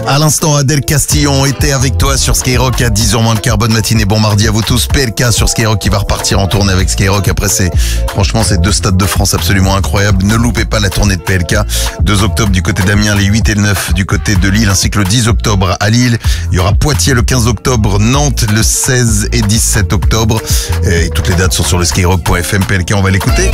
À l'instant, Adèle Castillon était avec toi sur Skyrock à 10h moins le quart. Bonne matinée, bon mardi à vous tous. PLK sur Skyrock qui va repartir en tournée avec Skyrock. Après, franchement, ces 2 stades de France absolument incroyables. Ne loupez pas la tournée de PLK. 2 octobre du côté d'Amiens, les 8 et le 9 du côté de Lille, ainsi que le 10 octobre à Lille. Il y aura Poitiers le 15 octobre, Nantes le 16 et 17 octobre. Et toutes les dates sont sur le skyrock.fm. PLK, on va l'écouter.